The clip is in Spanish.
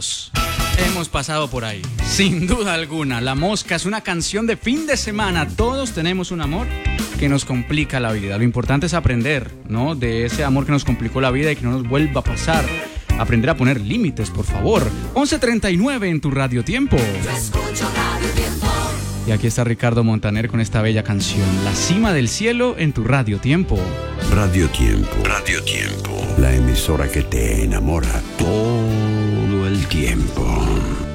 Todos hemos pasado por ahí, sin duda alguna. La Mosca es una canción de fin de semana. Todos tenemos un amor que nos complica la vida. Lo importante es aprender, ¿no?, de ese amor que nos complicó la vida y que no nos vuelva a pasar. Aprender a poner límites, por favor. 11:39 en tu Radio Tiempo. Yo escucho Radio Tiempo. Y aquí está Ricardo Montaner con esta bella canción, La Cima del Cielo, en tu Radio Tiempo. Radio Tiempo. Radio Tiempo. La emisora que te enamora todo el tiempo.